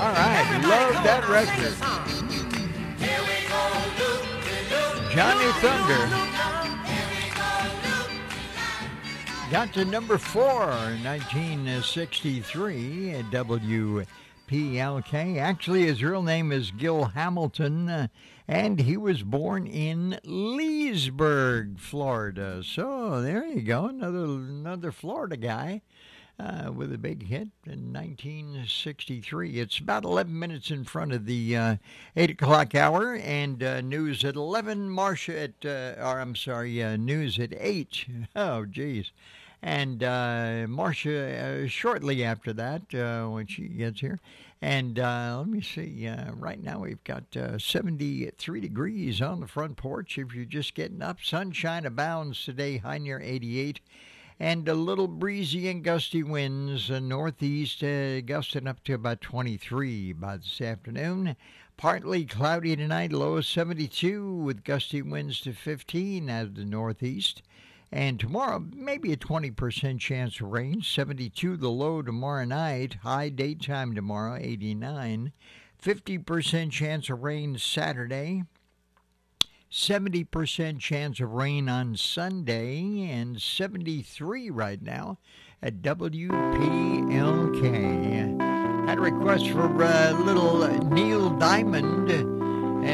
All right, love that record. Johnny Thunder got to number 4 in 1963 at WPLK. Actually, his real name is Gil Hamilton, and he was born in Leesburg, Florida. So there you go, another Florida guy. With a big hit in 1963. It's about 11 minutes in front of the 8 o'clock hour, and news at 11, news at 8. Oh, geez. And Marcia shortly after that, when she gets here. And let me see, right now we've got 73 degrees on the front porch. If you're just getting up, sunshine abounds today, high near 88. And a little breezy and gusty winds, northeast gusting up to about 23 by this afternoon. Partly cloudy tonight, low of 72 with gusty winds to 15 out of the northeast. And tomorrow, maybe a 20% chance of rain, 72 the low tomorrow night, high daytime tomorrow, 89. 50% chance of rain Saturday. 70% chance of rain on Sunday, and 73 right now at WPLK. Had a request for little Neil Diamond.